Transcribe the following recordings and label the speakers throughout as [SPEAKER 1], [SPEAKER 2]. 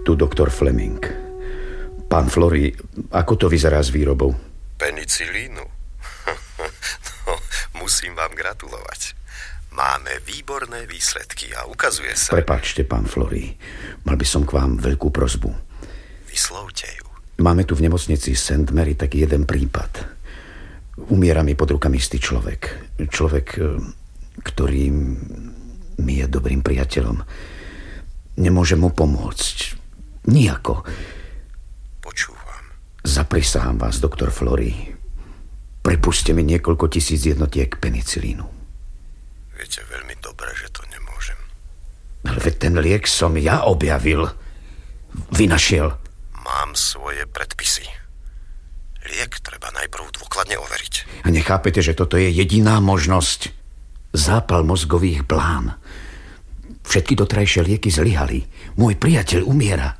[SPEAKER 1] Tu doktor Fleming. Pán Flory, ako to vyzerá s výrobou?
[SPEAKER 2] Penicilínu? No, musím vám gratulovať. Máme výborné výsledky a ukazuje sa...
[SPEAKER 1] Prepáčte, pán Flory. Mal by som k vám veľkú prosbu.
[SPEAKER 2] Vyslovte ju.
[SPEAKER 1] Máme tu v nemocnici St. Mary taký jeden prípad. Umiera mi pod rukami istý človek. Človek, ktorý mi je dobrým priateľom. Nemôžem mu pomôcť. Nijako.
[SPEAKER 2] Počúvam.
[SPEAKER 1] Zaprisahám vás, doktor Flory. Prepuste mi niekoľko tisíc jednotiek penicilínu.
[SPEAKER 2] Viete veľmi dobre, že to nemôžem.
[SPEAKER 1] Ale veď ten liek som ja objavil. Vynašiel.
[SPEAKER 2] Mám svoje predpisy. Liek treba najprv dôkladne overiť.
[SPEAKER 1] A nechápete, že toto je jediná možnosť? Zápal mozgových blán. Všetky doterajšie lieky zlyhali. Môj priateľ umiera.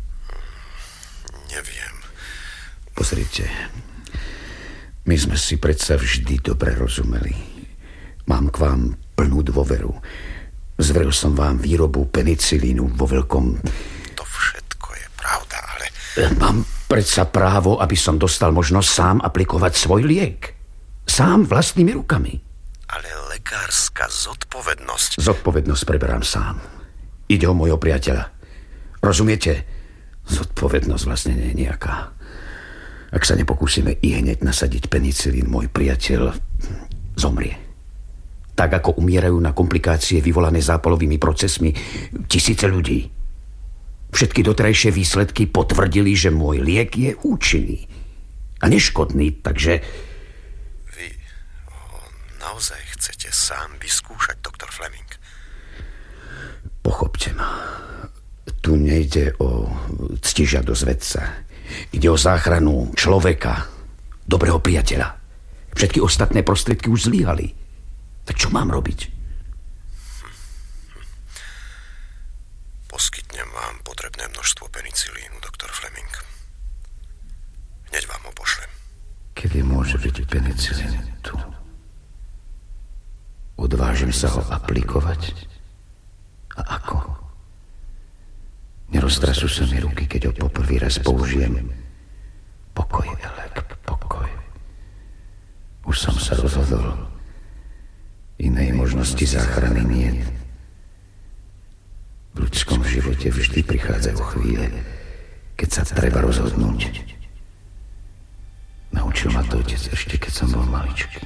[SPEAKER 2] Neviem.
[SPEAKER 1] Pozrite, my sme si predsa vždy dobre rozumeli. Mám k vám plnú dôveru. Zveril som vám výrobu penicilínu vo veľkom...
[SPEAKER 2] To všetko je pravda, ale...
[SPEAKER 1] Mám predsa právo, aby som dostal možnosť sám aplikovať svoj liek. Sám vlastnými rukami.
[SPEAKER 2] Ale lekárska zodpovednosť...
[SPEAKER 1] Zodpovednosť preberám sám. Ide o môjho priateľa. Rozumiete? Zodpovednosť vlastne nie je nejaká. Ak sa nepokúsime i hneď nasadiť penicilín, môj priateľ zomrie. Tak ako umierajú na komplikácie vyvolané zápalovými procesmi tisíce ľudí. Všetky doterajšie výsledky potvrdili, že môj liek je účinný a neškodný, takže...
[SPEAKER 2] Vy ho naozaj chcete sám vyskúšať, doktor Fleming?
[SPEAKER 1] Pochopte ma. Tu nejde o ctižiadosť vedca. Ide o záchranu človeka, dobrého priateľa. Všetky ostatné prostriedky už zlyhali. Tak čo mám robiť?
[SPEAKER 2] Poskytnem vám potrebné množstvo penicilínu, doktor Fleming. Hneď vám ho pošlem.
[SPEAKER 1] Kedy môže byť penicilín tu? Odvážim sa ho aplikovať? A ako? Neroztrasú sa mi ruky, keď ho poprvý raz použijem. Pokoj, Elek, pokoj. Už som sa rozhodol. Inej možnosti záchrany niet. V ľudskom živote vždy prichádzajú chvíle, keď sa treba rozhodnúť. Naučil ma to otec ešte, keď som bol maličký.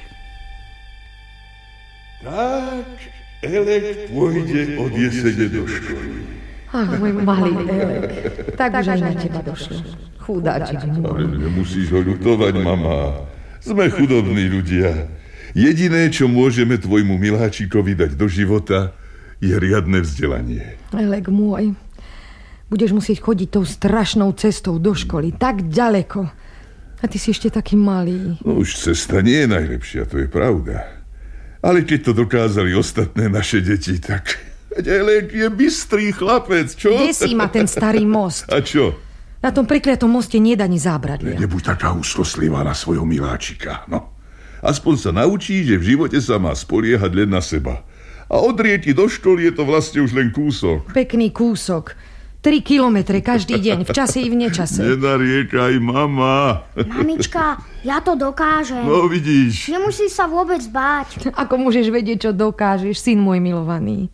[SPEAKER 3] Tak, Elek pôjde od jesene do školy.
[SPEAKER 4] Ach, môj malý Elek, tak už aj na teba došlo. Chudáčik
[SPEAKER 3] Ale
[SPEAKER 4] môj.
[SPEAKER 3] nemusíš ho ľutovať, mama. Sme chudobní ľudia. Jediné, čo môžeme tvojmu miláčikovi dať do života, je riadne vzdelanie.
[SPEAKER 4] Elek môj, budeš musieť chodiť tou strašnou cestou do školy, tak ďaleko. A ty si ešte taký malý.
[SPEAKER 3] No už cesta nie je najlepšia, to je pravda. Ale keď to dokázali ostatné naše deti, tak... Elek je bystrý chlapec, čo?
[SPEAKER 4] Desí ma ten starý most.
[SPEAKER 3] A čo?
[SPEAKER 4] Na tom prikliatom moste nedaní zábradlia.
[SPEAKER 3] Nebuď taká úzkoslivá na svojho miláčika, no. Aspoň sa naučí, že v živote sa má spoliehať len na seba. A od Rieky do školy je to vlastne už len kúsok.
[SPEAKER 4] Pekný kúsok. 3 kilometre každý deň, v čase i v nečase.
[SPEAKER 3] Nenariekaj, mama.
[SPEAKER 5] Mamička, ja to dokážem.
[SPEAKER 3] No vidíš.
[SPEAKER 5] Nemusíš sa vôbec báť.
[SPEAKER 4] Ako môžeš vedieť, čo dokážeš, syn môj milovaný?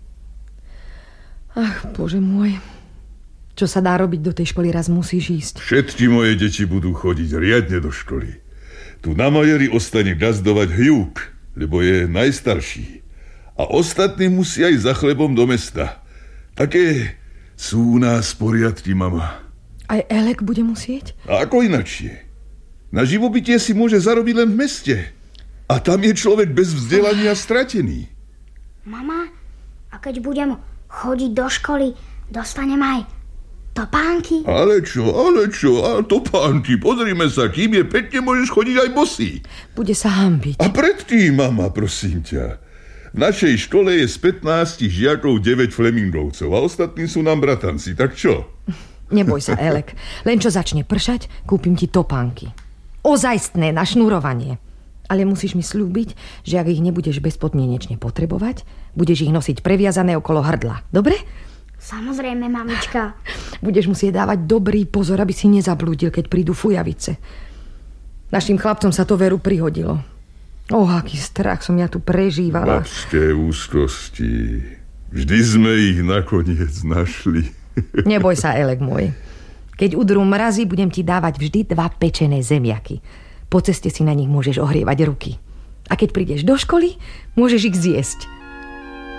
[SPEAKER 4] Ach, Bože môj. Čo sa dá robiť do tej školy, raz musíš ísť.
[SPEAKER 3] Všetky moje deti budú chodiť riadne do školy. Tu na Majeri ostane gazdovať Hugh, lebo je najstarší. A ostatní musia ísť za chlebom do mesta. Také sú u nás poriadky, mama.
[SPEAKER 4] Aj Elek bude musieť?
[SPEAKER 3] A ako inakšie? Na živobytie si môže zarobiť len v meste. A tam je človek bez vzdelania stratený.
[SPEAKER 5] Mama, a keď budem chodiť do školy, dostanem aj topánky?
[SPEAKER 3] Ale čo, a topánky, pozrime sa, kým je pekne, môžeš chodiť aj bosý.
[SPEAKER 4] Bude sa hanbiť.
[SPEAKER 3] A predtým, mama, prosím ťa. V našej škole je z 15 žiakov 9 Flemingovcov a ostatní sú nám bratanci, tak čo?
[SPEAKER 4] Neboj sa, Elek. Len čo začne pršať, kúpim ti topánky. Ozajstné na šnurovanie. Ale musíš mi sľúbiť, že ak ich nebudeš bezpodmienečne potrebovať, budeš ich nosiť previazané okolo hrdla. Dobre?
[SPEAKER 5] Samozrejme, mamička.
[SPEAKER 4] Budeš musieť dávať dobrý pozor, aby si nezablúdil, keď prídu fujavice. Našim chlapcom sa to veru prihodilo. Aký strach som ja tu prežívala.
[SPEAKER 3] Babské úzkosti. Vždy sme ich nakoniec našli.
[SPEAKER 4] Neboj sa, Elek môj. Keď udrú mrazy, budem ti dávať vždy 2 pečené zemiaky. Po ceste si na nich môžeš ohrievať ruky. A keď prídeš do školy, môžeš ich zjesť.